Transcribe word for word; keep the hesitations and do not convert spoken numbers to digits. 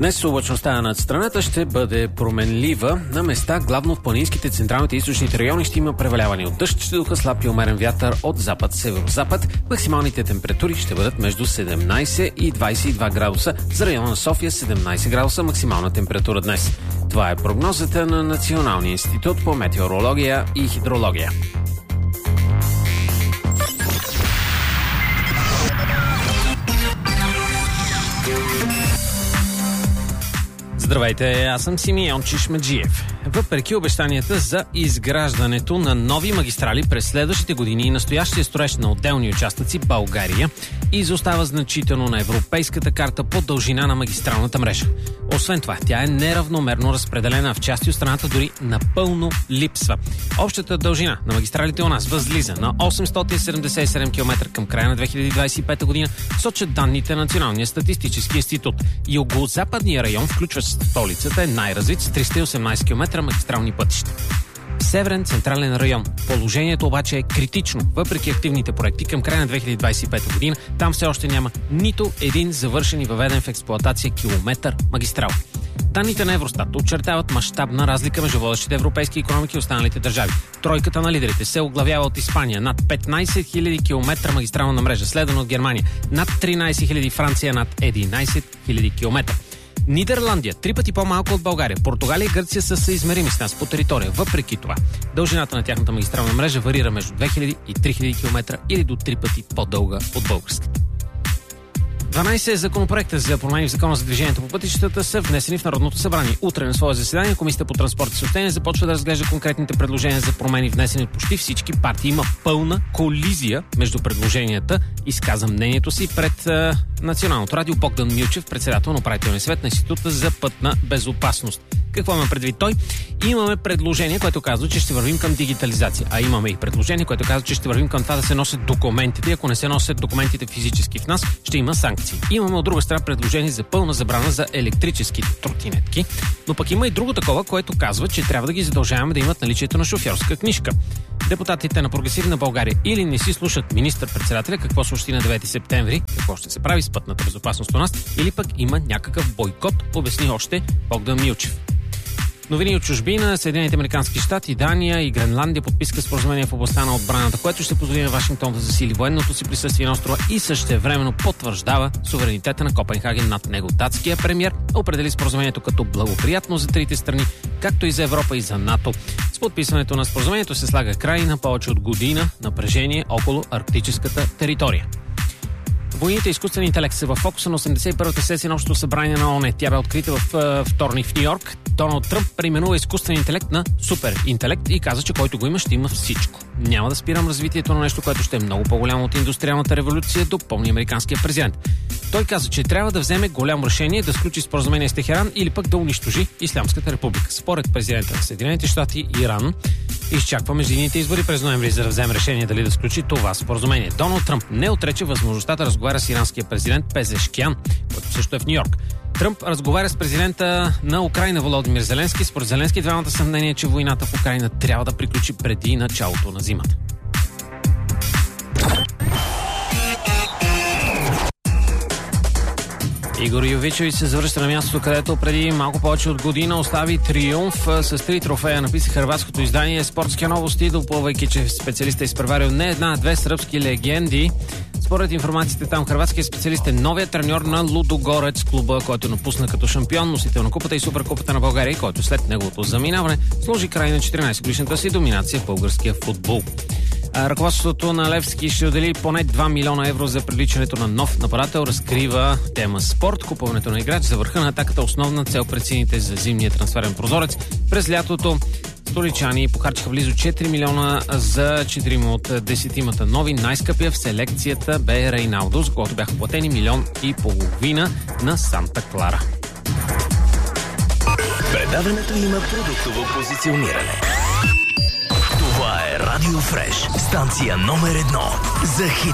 Днес облачността над страната ще бъде променлива. На места, главно в планинските, централните и източните райони, ще има преваляване от дъжд, ще духа слаб и умерен вятър от запад-северо-запад. Максималните температури ще бъдат между седемнайсет и двайсет и два градуса. За района на София седемнайсет градуса максимална температура днес. Това е прогнозата на Националния институт по метеорология и хидрология. Здравейте, аз съм Симеон Чишмеджиев. Въпреки обещанията за изграждането на нови магистрали през следващите години и настоящия строеж на отделни участъци, България изостава значително на европейската карта по дължина на магистралната мрежа. Освен това, тя е неравномерно разпределена в части от страната, дори напълно липсва. Общата дължина на магистралите у нас възлиза на осемстотин седемдесет и седем километра към края на две хиляди двайсет и пета година, сочат данните на Националния статистически институт. Югозападния район, включващ столицата, е най-развит с триста и осемнайсет километра магистрални пътища. В Северен централен район положението обаче е критично. Въпреки активните проекти към края на две хиляди двайсет и пета година, там все още няма нито един завършен и въведен в експлоатация километър магистрал. Данните на Евростат очертават мащабна разлика между водещите европейски икономики и останалите държави. Тройката на лидерите се оглавява от Испания, над петнайсет хиляди километра магистрална мрежа, следвано от Германия, над тринайсет хиляди, Франция над единайсет хиляди километра. Нидерландия три пъти по-малко от България. Португалия и Гърция са съизмерими с нас по територия. Въпреки това, дължината на тяхната магистрална мрежа варира между две хиляди и три хиляди километра или до три пъти по-дълга от българската. дванайсет законопроекта за промени в Закона за движението по пътищата са внесени в Народното събрание. Утре на свое заседание Комисията по транспорт и съобщения започва да разглежда конкретните предложения за промени, внесени от почти всички партии. Има пълна колизия между предложенията. Изказа мнението си пред е, Националното радио Богдан Милчев, председател на управителния съвет на Института за пътна безопасност. Какво има предвид той? Имаме предложение, което казва, че ще вървим към дигитализация. А имаме и предложение, което казва, че ще вървим към това да се носят документите. И ако не се носят документите физически в нас, ще има санкции. Имаме от друга страна предложение за пълна забрана за електрическите тротинетки. Но пък има и друго такова, което казва, че трябва да ги задължаваме да имат наличието на шофьорска книжка. Депутатите на Прогресивна България или не си слушат министър-председателя, какво съобщи на девети септември, какво ще се прави с пътната безопасност у нас, или пък има някакъв бойкот, обясни още Богдан Милчев. Новини от чужбина. Съединените американски щати, Дания и Гренландия подписка споразумение в областта на отбраната, което ще позволи на Вашингтон да засили военното си присъствие на острова и същевременно потвърждава суверенитета на Копенхаген над него. Датския премиер определи споразумението като благоприятно за трите страни, както и за Европа и за НАТО. С подписването на споразумението се слага край на повече от година напрежение около арктическата територия. Войните и изкуствен интелект са в фокуса на осемдесет и първата сесия на Общото събрание на ООН. Тя бе открита в uh, вторник в Нью-Йорк. Доналд Тръмп преименува изкуствен интелект на супер интелект и каза, че който го има, ще има всичко. Няма да спирам развитието на нещо, което ще е много по-голямо от индустриалната революция, допълни американския президент. Той каза, че трябва да вземе голямо решение да сключи споразумение с Техеран или пък да унищожи Ислямската република. Според президента на Съединените щати, Иран изчаква междинните избори през ноември, за да вземе решение дали да сключи това споразумение. Доналд Тръмп не отрече възможността да разговаря с иранския президент Пезешкиян, който също е в Нью-Йорк. Тръмп разговаря с президента на Украйна Володимир Зеленски. Според Зеленски двамата съмнение, че войната в Украйна трябва да приключи преди началото на зимата. Игор Йовичевич се завръща на мястото, където преди малко повече от година остави триумф с три трофея, написа хърватското издание Спортски новости, допълвайки, че специалистът е изпреварил не една, а две сръбски легенди. Според информациите там, хърватският специалист е новият треньор на Лудогорец, клуба, който напусна като шампион, носител на купата и суперкупата на България, който след неговото заминаване сложи край на четиринайсет-годишната си доминация в българския футбол. Ръководството на Левски ще отдели поне два милиона евро за привличането на нов нападател, разкрива тема спорт. Купуването на играч за върха на атаката, основна цел пред сините за зимния трансферен прозорец. През лятото столичани похарчиха близо четири милиона за четирима от десетимата нови. Най-скъпия в селекцията бе Рейналдо, за който бяха платени милион и половина на Санта Клара. Предаването има продуктово позициониране. Това е Радио Фреш, станция номер едно за хит